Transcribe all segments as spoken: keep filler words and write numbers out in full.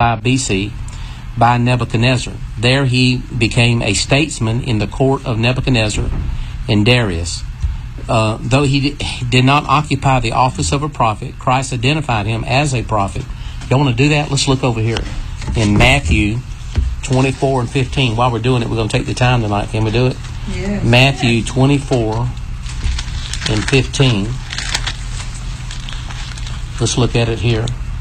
five B C by Nebuchadnezzar. There he became a statesman in the court of Nebuchadnezzar and Darius. Uh, though he did not occupy the office of a prophet, Christ identified him as a prophet. You want to do that? Let's look over here in Matthew twenty-four and fifteen. While we're doing it, we're going to take the time tonight. Can we do it? Yes. Matthew twenty-four and fifteen. Let's look at it here.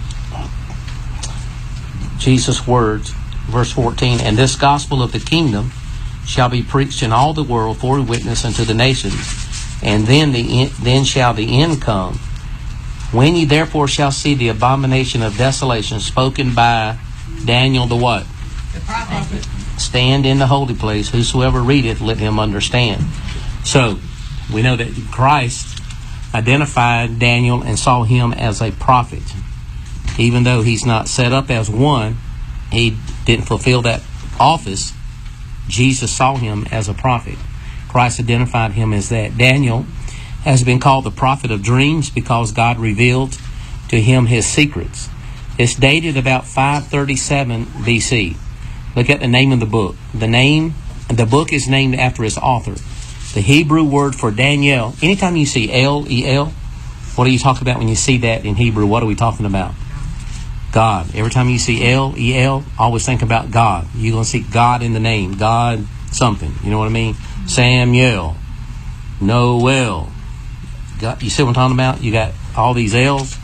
Jesus' words, verse fourteen, and this gospel of the kingdom shall be preached in all the world for a witness unto the nations. And then the en- then shall the end come. When ye therefore shall see the abomination of desolation spoken by Daniel the what? The prophet. Stand in the holy place. Whosoever readeth, let him understand. So, we know that Christ identified Daniel and saw him as a prophet. Even though he's not set up as one, he didn't fulfill that office. Jesus saw him as a prophet. Christ identified him as that. Daniel has been called the prophet of dreams because God revealed to him his secrets. It's dated about five thirty-seven B C. Look at the name of the book. The name, the book is named after its author. The Hebrew word for Daniel, anytime you see L E L, what do you talk about when you see that in Hebrew? What are we talking about? God. Every time you see L E L, always think about God. You're going to see God in the name. God something. You know what I mean? Samuel, Noel. Got, you see what I'm talking about? You got all these L's.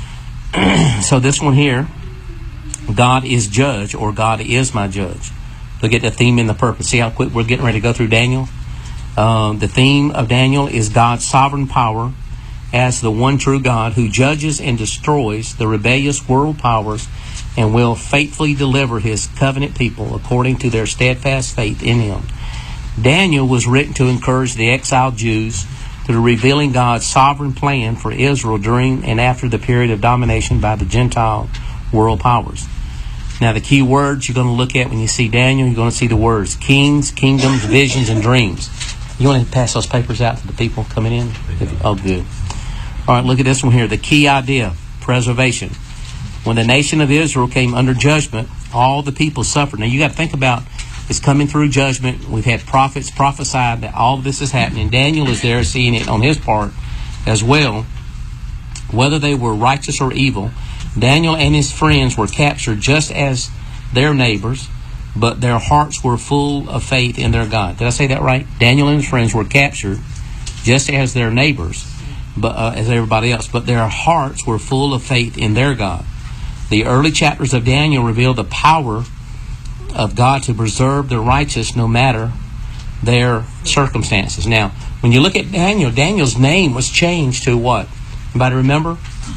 So this one here, God is judge, or God is my judge. Look at the theme and the purpose. See how quick we're getting ready to go through Daniel? Um, the theme of Daniel is God's sovereign power as the one true God who judges and destroys the rebellious world powers and will faithfully deliver his covenant people according to their steadfast faith in him. Daniel was written to encourage the exiled Jews through revealing God's sovereign plan for Israel during and after the period of domination by the Gentile world powers. Now, the key words you're going to look at when you see Daniel, you're going to see the words kings, kingdoms, visions, and dreams. You want to pass those papers out to the people coming in? Oh, good. All right, look at this one here. The key idea, preservation. When the nation of Israel came under judgment, all the people suffered. Now, you got to think about it's coming through judgment. We've had prophets prophesied that all of this is happening. Daniel is there seeing it on his part as well. Whether they were righteous or evil, Daniel and his friends were captured just as their neighbors, but their hearts were full of faith in their God. Did I say that right? Daniel and his friends were captured just as their neighbors, but uh, as everybody else, but their hearts were full of faith in their God. The early chapters of Daniel reveal the power of God to preserve the righteous no matter their circumstances. Now, when you look at Daniel, Daniel's name was changed to what? Anybody remember?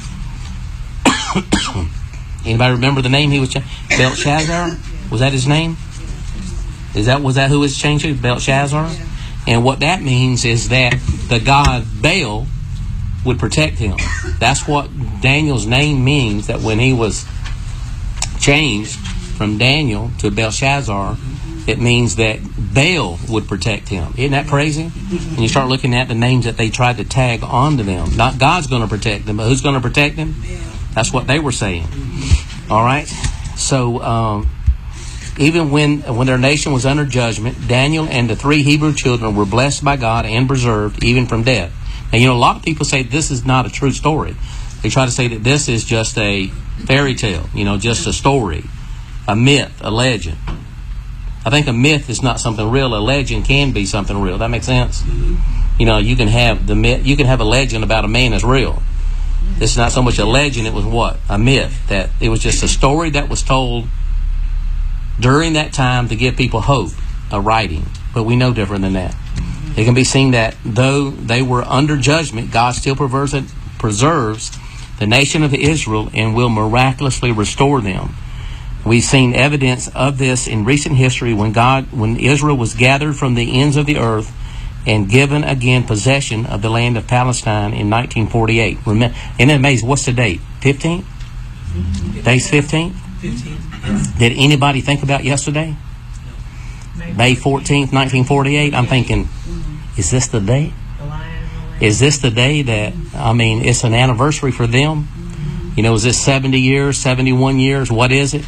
Anybody remember the name he was changed? Belshazzar? Was that his name? Is that was that who was changed to? Belshazzar? And what that means is that the god Baal would protect him. That's what Daniel's name means, that when he was changed from Daniel to Belshazzar, it means that Baal would protect him. Isn't that crazy? And you start looking at the names that they tried to tag onto them. Not God's going to protect them, but who's going to protect them? That's what they were saying. All right? So, um, even when when their nation was under judgment, Daniel and the three Hebrew children were blessed by God and preserved even from death. Now, you know, a lot of people say this is not a true story. They try to say that this is just a fairy tale, you know, just a story, a myth, a legend. I think a myth is not something real. A legend can be something real. That makes sense? You know, you can have the myth, you can have a legend about a man that's real. This is not so much a legend, it was what? A myth. That it was just a story that was told during that time to give people hope, a writing. But we know different than that. It can be seen that though they were under judgment, God still preserves, preserves the nation of Israel and will miraculously restore them. We've seen evidence of this in recent history when God, when Israel was gathered from the ends of the earth and given again possession of the land of Palestine in nineteen forty-eight. Remember, isn't it amazing? What's the date? fifteenth? Day's fifteenth? fifteenth. Did anybody think about yesterday? No. May fourteenth, nineteen forty-eight? I'm thinking, is this the day? Is this the day that, I mean, it's an anniversary for them? You know, is this seventy years, seventy-one years? What is it?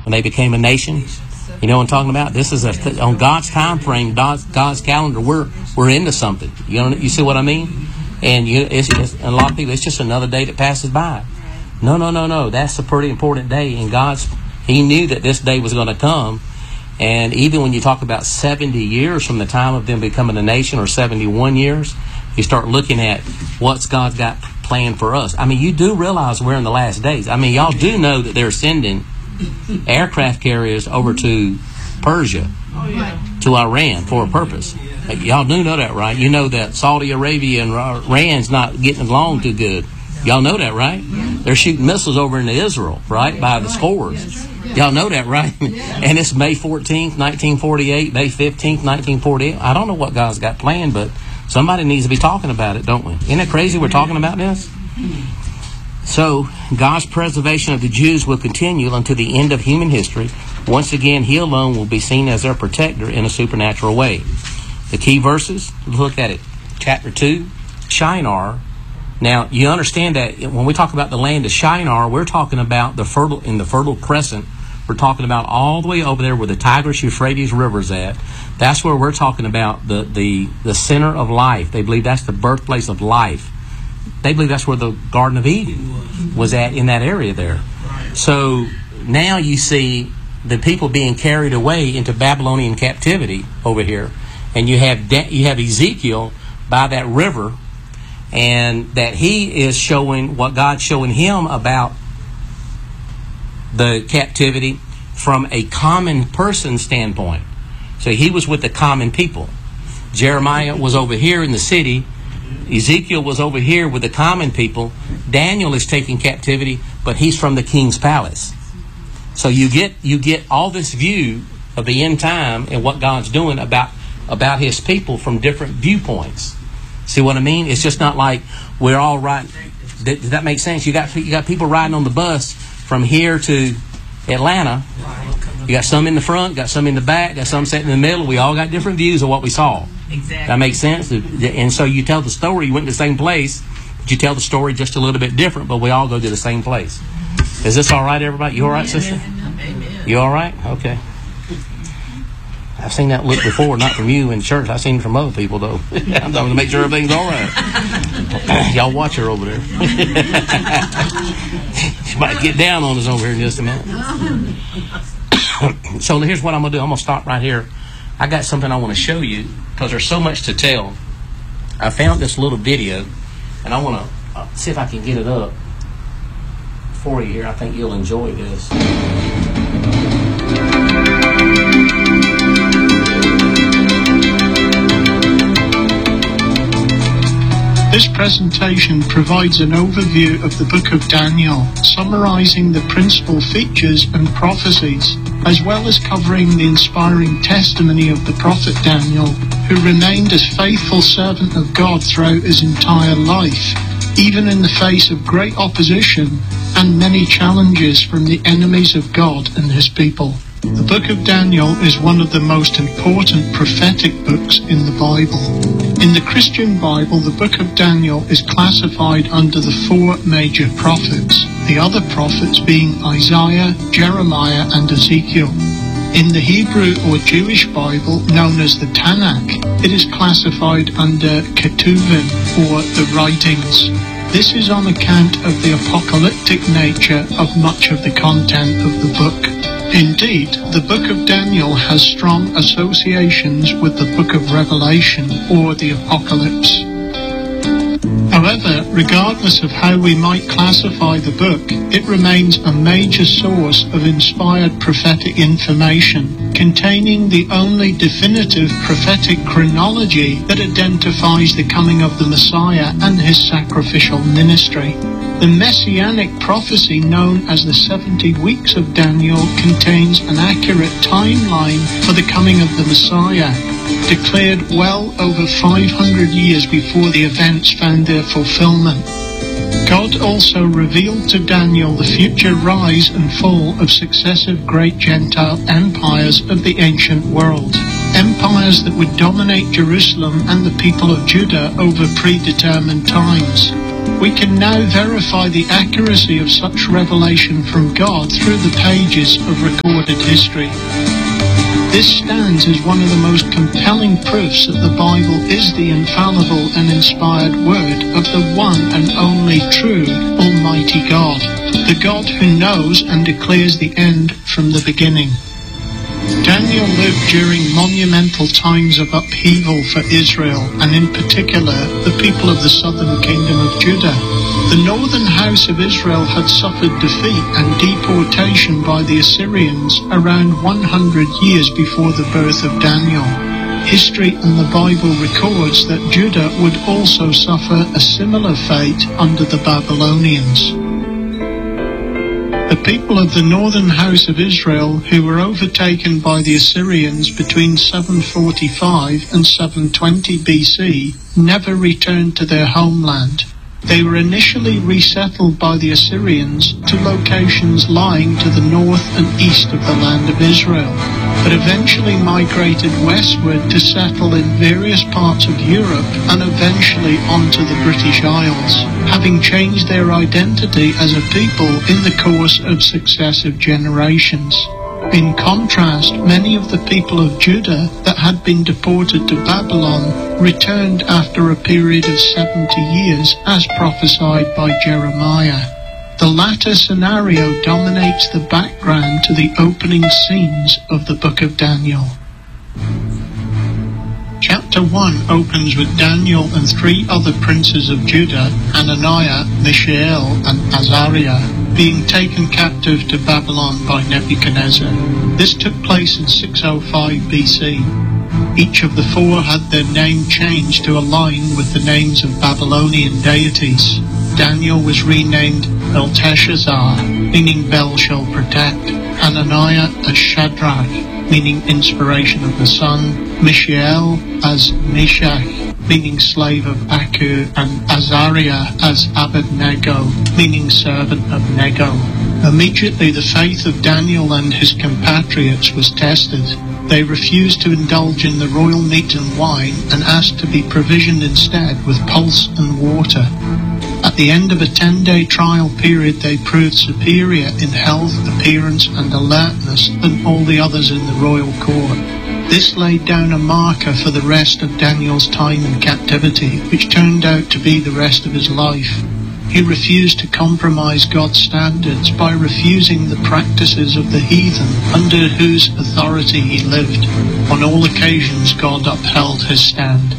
when they became a nation. You know what I'm talking about? This is a th- on God's time frame, God's, God's calendar. We're we're into something. You know, you see what I mean? And you, it's, it's, a lot of people, it's just another day that passes by. No, no, no, no. That's a pretty important day. And God's, He knew that this day was going to come. And even when you talk about seventy years from the time of them becoming a nation, or seventy-one years, you start looking at what's God's got planned for us. I mean, you do realize we're in the last days. I mean, y'all do know that they're sending aircraft carriers over to Persia, oh, yeah. to Iran for a purpose. Y'all do know that, right? You know that Saudi Arabia and Iran's not getting along too good. Y'all know that, right? They're shooting missiles over into Israel, right, by the scores. Y'all know that, right? And it's May fourteenth, nineteen forty-eight, May fifteenth, nineteen forty-eight. I don't know what God's got planned, but somebody needs to be talking about it, don't we? Isn't it crazy we're talking about this? So, God's preservation of the Jews will continue until the end of human history. Once again, He alone will be seen as their protector in a supernatural way. The key verses, look at it. Chapter two, Shinar. Now, you understand that when we talk about the land of Shinar, we're talking about the fertile in the Fertile Crescent. We're talking about all the way over there where the Tigris-Euphrates River's at. That's where we're talking about the, the, the center of life. They believe that's the birthplace of life. They believe that's where the Garden of Eden was at, in that area there. So now you see the people being carried away into Babylonian captivity over here, and you have De- you have Ezekiel by that river, and that he is showing what God's showing him about the captivity from a common person standpoint. So he was with the common people. Jeremiah was over here in the city. Ezekiel was over here with the common people. Daniel is taking captivity, but he's from the king's palace. So you get you get all this view of the end time and what God's doing about about His people from different viewpoints. See what I mean? It's just not like we're all right. Does that make sense? You got you got people riding on the bus from here to Atlanta. You got some in the front, got some in the back, got some sitting in the middle. We all got different views of what we saw. Exactly. That makes sense? And so you tell the story, you went to the same place, but you tell the story just a little bit different, but we all go to the same place. Is this all right, everybody? You all right, sister? Amen. You all right? Okay. I've seen that look before, not from you in church. I've seen it from other people, though. I'm going to make sure everything's all right. Y'all watch her over there. She might get down on us over here in just a minute. So here's what I'm going to do. I'm going to stop right here. I got something I want to show you because there's so much to tell. I found this little video, and I want to uh, see if I can get it up for you here. I think you'll enjoy this. This presentation provides an overview of the Book of Daniel, summarizing the principal features and prophecies, as well as covering the inspiring testimony of the prophet Daniel, who remained as faithful servant of God throughout his entire life, even in the face of great opposition and many challenges from the enemies of God and His people. The Book of Daniel is one of the most important prophetic books in the Bible. In the Christian Bible, the Book of Daniel is classified under the four major prophets, the other prophets being Isaiah, Jeremiah, and Ezekiel. In the Hebrew or Jewish Bible, known as the Tanakh, it is classified under Ketuvim, or the writings. This is on account of the apocalyptic nature of much of the content of the book. Indeed, the Book of Daniel has strong associations with the Book of Revelation, or the Apocalypse. However, regardless of how we might classify the book, it remains a major source of inspired prophetic information, containing the only definitive prophetic chronology that identifies the coming of the Messiah and His sacrificial ministry. The messianic prophecy known as the seventy weeks of Daniel contains an accurate timeline for the coming of the Messiah, declared well over five hundred years before the events found their fulfillment. God also revealed to Daniel the future rise and fall of successive great Gentile empires of the ancient world, empires that would dominate Jerusalem and the people of Judah over predetermined times. We can now verify the accuracy of such revelation from God through the pages of recorded history. This stands as one of the most compelling proofs that the Bible is the infallible and inspired word of the one and only true Almighty God, the God who knows and declares the end from the beginning. Daniel lived during monumental times of upheaval for Israel, and in particular the people of the southern kingdom of Judah. The northern house of Israel had suffered defeat and deportation by the Assyrians around one hundred years before the birth of Daniel. History and the Bible records that Judah would also suffer a similar fate under the Babylonians. The people of the northern house of Israel, who were overtaken by the Assyrians between seven forty-five and seven twenty B C, never returned to their homeland. They were initially resettled by the Assyrians to locations lying to the north and east of the land of Israel, but eventually migrated westward to settle in various parts of Europe and eventually onto the British Isles, having changed their identity as a people in the course of successive generations. In contrast, many of the people of Judah that had been deported to Babylon returned after a period of seventy years, as prophesied by Jeremiah. The latter scenario dominates the background to the opening scenes of the book of Daniel. Chapter one opens with Daniel and three other princes of Judah, Hananiah, Mishael, and Azariah, being taken captive to Babylon by Nebuchadnezzar. This took place in six oh five B C. Each of the four had their name changed to align with the names of Babylonian deities. Daniel was renamed Belteshazzar, meaning Bel shall protect. Hananiah as Shadrach, meaning inspiration of the sun. Mishael as Meshach, meaning slave of Aku, and Azariah as Abednego, meaning servant of Nego. Immediately the faith of Daniel and his compatriots was tested. They refused to indulge in the royal meat and wine and asked to be provisioned instead with pulse and water. At the end of a ten-day trial period, they proved superior in health, appearance and alertness than all the others in the royal court. This laid down a marker for the rest of Daniel's time in captivity, which turned out to be the rest of his life. He refused to compromise God's standards by refusing the practices of the heathen under whose authority he lived. On all occasions, God upheld his stand.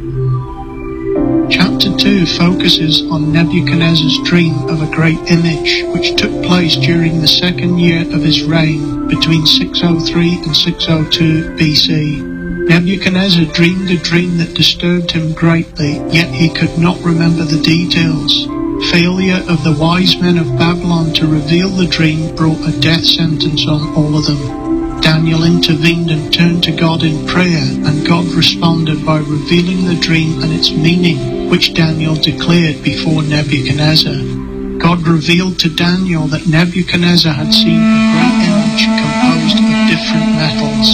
Chapter two focuses on Nebuchadnezzar's dream of a great image, which took place during the second year of his reign, between six oh three and six oh two B C. Nebuchadnezzar dreamed a dream that disturbed him greatly, yet he could not remember the details. Failure of the wise men of Babylon to reveal the dream brought a death sentence on all of them. Daniel intervened and turned to God in prayer, and God responded by revealing the dream and its meaning, which Daniel declared before Nebuchadnezzar. God revealed to Daniel that Nebuchadnezzar had seen a great image composed of different metals.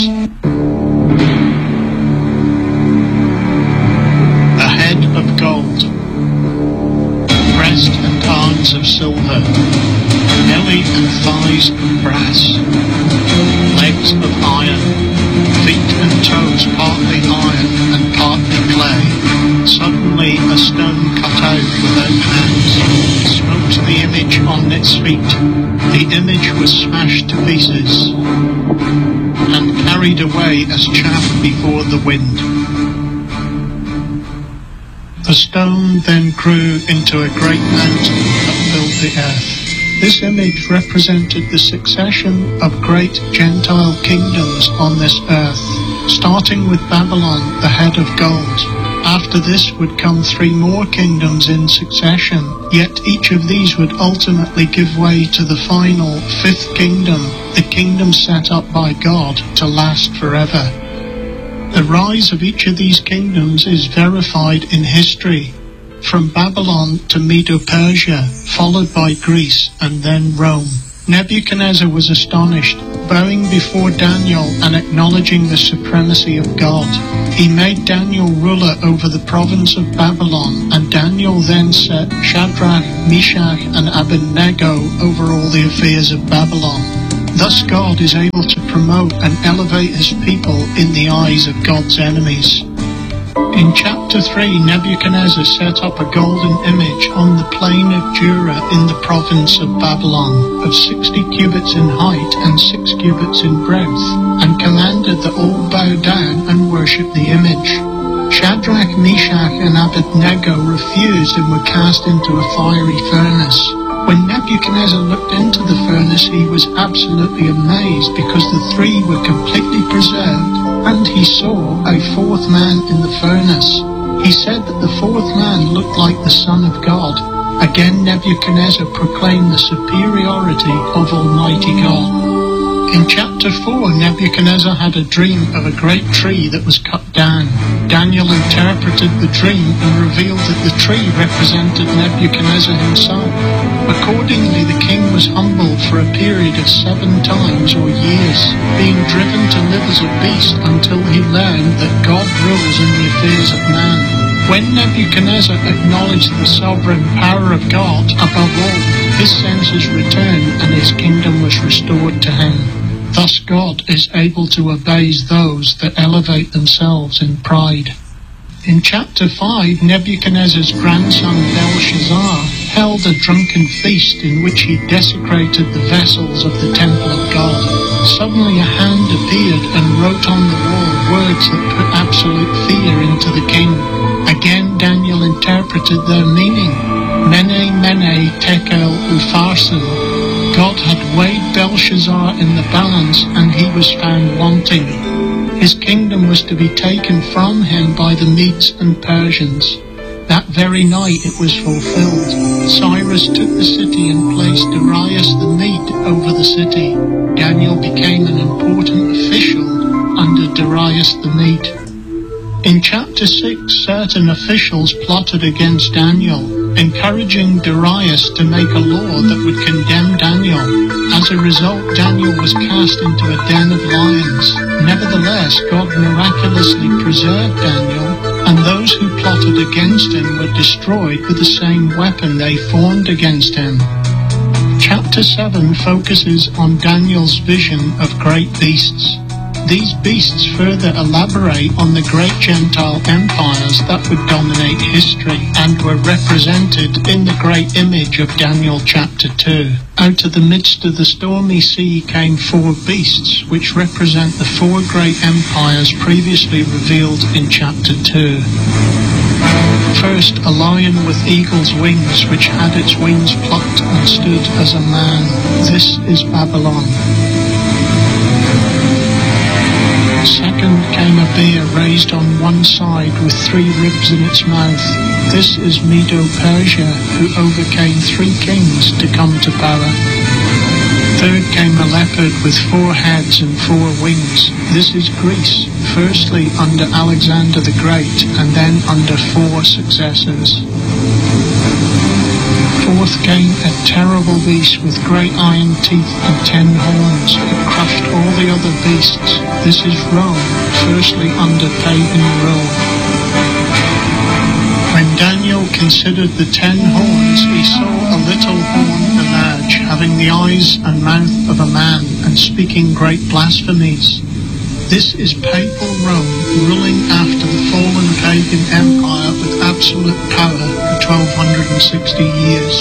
A head of gold, breast and arms of silver, belly and thighs of brass, legs of iron, feet and toes partly iron and partly clay. Suddenly a stone cut out without hands smote the image on its feet. The image was smashed to pieces and carried away as chaff before the wind. The stone then grew into a great mountain that filled the earth. This image represented the succession of great Gentile kingdoms on this earth, starting with Babylon, the head of gold. After this would come three more kingdoms in succession, yet each of these would ultimately give way to the final fifth kingdom, the kingdom set up by God to last forever. The rise of each of these kingdoms is verified in history, from Babylon to Medo-Persia, followed by Greece and then Rome. Nebuchadnezzar was astonished bowing before Daniel and acknowledging the supremacy of God. He made Daniel ruler over the province of Babylon, and Daniel then set Shadrach, Meshach, and Abednego over all the affairs of Babylon. Thus God is able to promote and elevate his people in the eyes of God's enemies. In chapter three, Nebuchadnezzar set up a golden image on the plain of Dura in the province of Babylon, of sixty cubits in height and six cubits in breadth, and commanded that all bow down and worship the image. Shadrach, Meshach, and Abednego refused and were cast into a fiery furnace. When Nebuchadnezzar looked into the furnace, he was absolutely amazed because the three were completely preserved, and he saw a fourth man in the furnace. He said that the fourth man looked like the Son of God. Again, Nebuchadnezzar proclaimed the superiority of Almighty God. In chapter four, Nebuchadnezzar had a dream of a great tree that was cut down. Daniel interpreted the dream and revealed that the tree represented Nebuchadnezzar himself. Accordingly, the king was humbled for a period of seven times or years, being driven to live as a beast until he learned that God rules in the affairs of man. When Nebuchadnezzar acknowledged the sovereign power of God above all, his senses returned and his kingdom was restored to him. Thus God is able to abase those that elevate themselves in pride. In chapter five, Nebuchadnezzar's grandson Belshazzar held a drunken feast in which he desecrated the vessels of the temple of God. Suddenly a hand appeared and wrote on the wall words that put absolute fear into the king. Again Daniel interpreted their meaning. Mene, Mene, Tekel, Upharsin. God had weighed Belshazzar in the balance, and he was found wanting. His kingdom was to be taken from him by the Medes and Persians. That very night it was fulfilled. Cyrus took the city and placed Darius the Mede over the city. Daniel became an important official under Darius the Mede. In chapter six, certain officials plotted against Daniel, encouraging Darius to make a law that would condemn Daniel. As a result, Daniel was cast into a den of lions. Nevertheless, God miraculously preserved Daniel, and those who plotted against him were destroyed with the same weapon they formed against him. Chapter seven focuses on Daniel's vision of great beasts. These beasts further elaborate on the great Gentile empires that would dominate history and were represented in the great image of Daniel chapter two. Out of the midst of the stormy sea came four beasts, which represent the four great empires previously revealed in chapter two. First, a lion with eagle's wings, which had its wings plucked and stood as a man. This is Babylon. Second came a bear raised on one side with three ribs in its mouth. This is Medo-Persia, who overcame three kings to come to power. Third came a leopard with four heads and four wings. This is Greece, firstly under Alexander the Great, and then under four successors. Fourth came a terrible beast with great iron teeth and ten horns. It crushed all the other beasts. This is Rome, firstly under pagan rule. When Daniel considered the ten horns, he saw a little horn emerge, having the eyes and mouth of a man, and speaking great blasphemies. This is papal Rome, ruling after the fallen pagan empire with absolute power for twelve sixty years.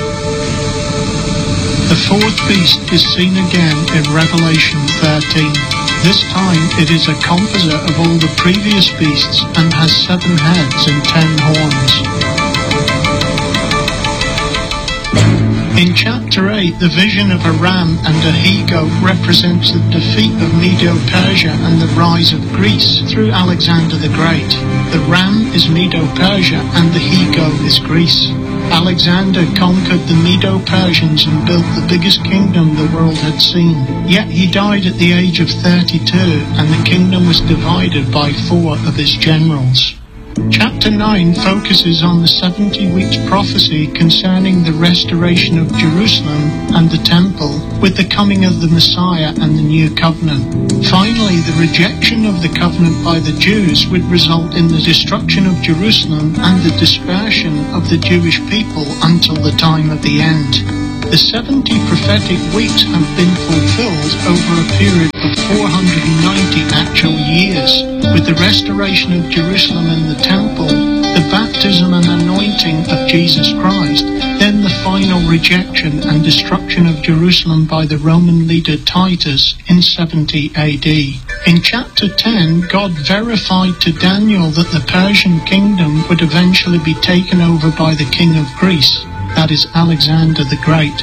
The fourth beast is seen again in Revelation thirteen. This time it is a composite of all the previous beasts and has seven heads and ten horns. In chapter eight, the vision of a ram and a he-goat represents the defeat of Medo-Persia and the rise of Greece through Alexander the Great. The ram is Medo-Persia and the he-goat is Greece. Alexander conquered the Medo-Persians and built the biggest kingdom the world had seen. Yet he died at the age of thirty-two, and the kingdom was divided by four of his generals. Chapter nine focuses on the seventy weeks prophecy concerning the restoration of Jerusalem and the temple with the coming of the Messiah and the new covenant. Finally, the rejection of the covenant by the Jews would result in the destruction of Jerusalem and the dispersion of the Jewish people until the time of the end. The seventy prophetic weeks have been fulfilled over a period of four hundred ninety actual years, with the restoration of Jerusalem and the temple, the baptism and anointing of Jesus Christ, then the final rejection and destruction of Jerusalem by the Roman leader Titus in seventy A D. In chapter ten, God verified to Daniel that the Persian kingdom would eventually be taken over by the king of Greece, that is Alexander the Great.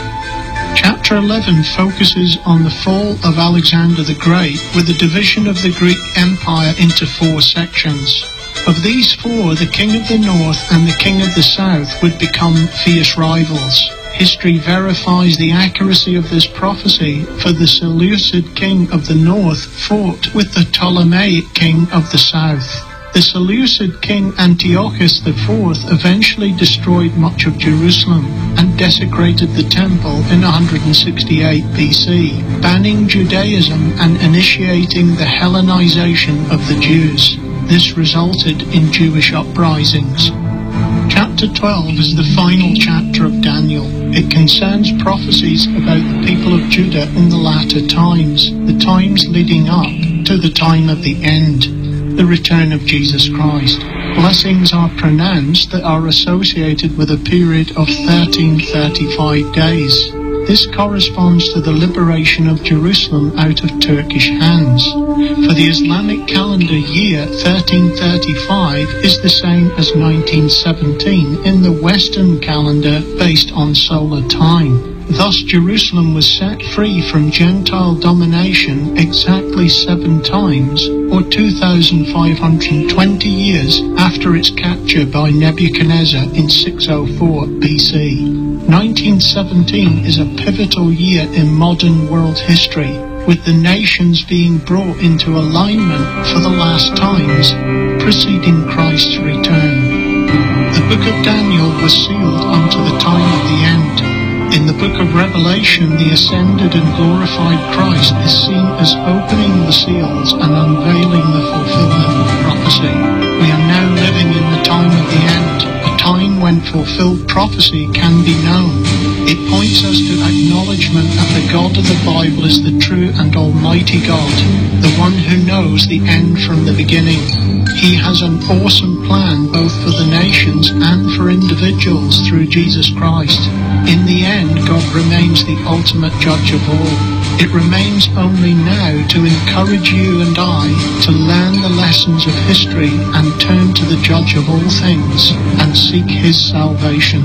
Chapter eleven focuses on the fall of Alexander the Great with the division of the Greek Empire into four sections. Of these four, the king of the north and the king of the south would become fierce rivals. History verifies the accuracy of this prophecy, for the Seleucid king of the north fought with the Ptolemaic king of the south. The Seleucid king Antiochus the fourth eventually destroyed much of Jerusalem and desecrated the temple in one hundred sixty-eight B C, banning Judaism and initiating the Hellenization of the Jews. This resulted in Jewish uprisings. Chapter twelve is the final chapter of Daniel. It concerns prophecies about the people of Judah in the latter times, the times leading up to the time of the end, the return of Jesus Christ. Blessings are pronounced that are associated with a period of thirteen thirty-five days. This corresponds to the liberation of Jerusalem out of Turkish hands. For the Islamic calendar year, thirteen thirty-five is the same as nineteen seventeen in the Western calendar based on solar time. Thus Jerusalem was set free from Gentile domination exactly seven times, or two thousand five hundred twenty years after its capture by Nebuchadnezzar in six oh four B C. nineteen seventeen is a pivotal year in modern world history, with the nations being brought into alignment for the last times preceding Christ's return. The book of Daniel was sealed unto the time of the end. In the book of Revelation, the ascended and glorified Christ is seen as opening the seals and unveiling the fulfillment of prophecy. We are now living in the time of the end, a time when fulfilled prophecy can be known. It points us to acknowledgement that the God of the Bible is the true and almighty God, the one who knows the end from the beginning. He has an awesome plan both for the nations and for individuals through Jesus Christ. In the end, God remains the ultimate judge of all. It remains only now to encourage you and I to learn the lessons of history and turn to the judge of all things and seek his salvation.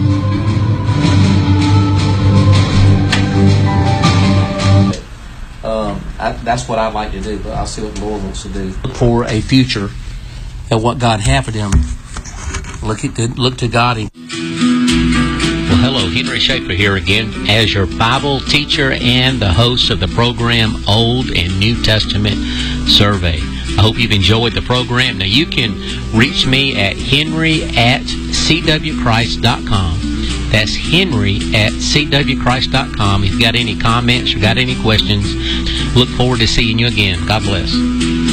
Um, I, that's what I'd like to do, but I'll see what the Lord wants to do. Look for a future at what God had for them. Look at the, look to God. Well, hello, Henry Schaefer here again as your Bible teacher and the host of the program Old and New Testament Survey. I hope you've enjoyed the program. Now, you can reach me at henry at c w christ dot com. That's henry at c w christ dot com. If you've got any comments or got any questions, look forward to seeing you again. God bless.